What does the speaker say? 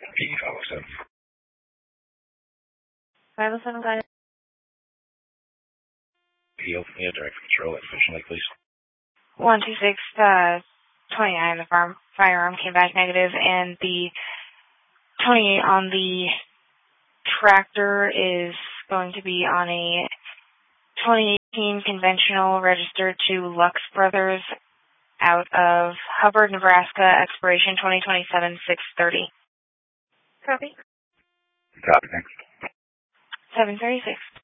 P507. 507, got it. PO from direct control at Fish Lake, please. 126, 29, the firearm came back negative, and the 28 on the tractor is going to be on a 2018 conventional registered to Lux Brothers out of Hubbard, Nebraska, expiration 2027-6/30. Copy. Copy, thanks. 736.